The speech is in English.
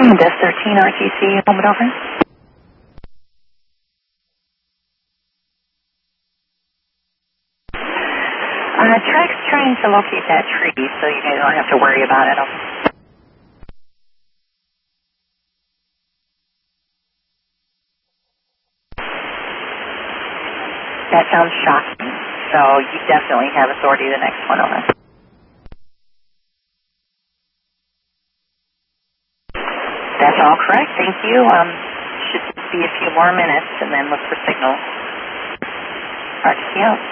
Desk 13 RTC, moment over. Track's trying to locate that tree, so you guys don't have to worry about it. That sounds shocking, so you definitely have authority the next one over. That's all correct, thank you. Should be a few more minutes and then look for signal. RTC out.